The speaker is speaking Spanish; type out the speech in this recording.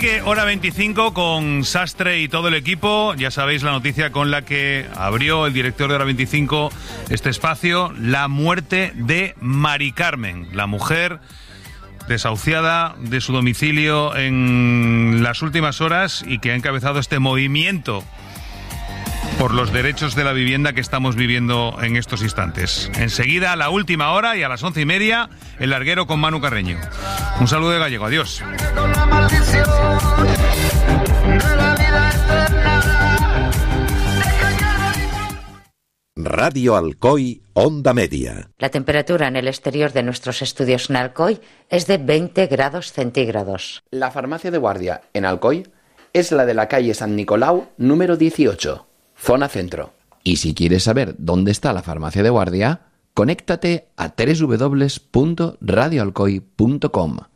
Arranque hora 25 con Sastre y todo el equipo. Ya sabéis la noticia con la que abrió el director de hora 25 este espacio: la muerte de Mari Carmen, la mujer desahuciada de su domicilio en las últimas horas y que ha encabezado este movimiento por los derechos de la vivienda que estamos viviendo en estos instantes. Enseguida, a la última hora y a las 11:30, El Larguero con Manu Carreño. Un saludo de Gallego, adiós. Radio Alcoy, Onda Media. La temperatura en el exterior de nuestros estudios en Alcoy es de 20 grados centígrados. La farmacia de guardia en Alcoy es la de la calle San Nicolau, número 18, zona centro. Y si quieres saber dónde está la farmacia de guardia, conéctate a www.radioalcoy.com.